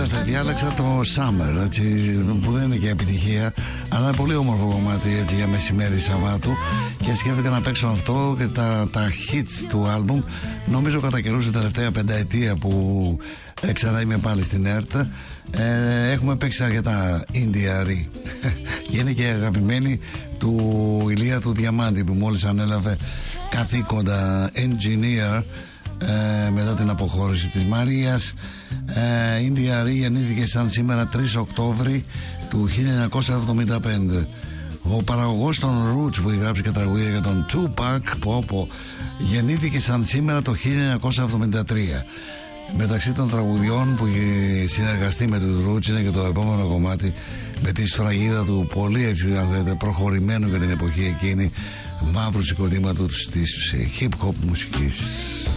θα διάλεξα το Summer, έτσι, που δεν είναι και επιτυχία, αλλά είναι πολύ όμορφο κομμάτι, έτσι, για μεσημέρι Σαββάτου, και σκέφτηκα να παίξω αυτό και τα hits του άλμπουμ. Νομίζω κατά καιρούς την τελευταία πενταετία που ξανά είμαι πάλι στην ΕΡΤ, έχουμε παίξει αρκετά India.Arie και είναι και αγαπημένη του Ηλία του Διαμάντη, που μόλις ανέλαβε καθήκοντα engineer μετά την αποχώρηση της Μαρίας. India.Arie γεννήθηκε σαν σήμερα 3 Οκτώβρη του 1975. Ο παραγωγός των Roots που έχει γράψει και τραγουδία για τον Tupac, γεννήθηκε σαν σήμερα το 1973. Μεταξύ των τραγουδιών που έχει συνεργαστεί με τους Roots είναι και το επόμενο κομμάτι με τη σφραγίδα του, πολύ, έτσι, αν θέλετε, προχωρημένου για την εποχή εκείνη, μαύρου συγκροτήματος της hip hop μουσικής.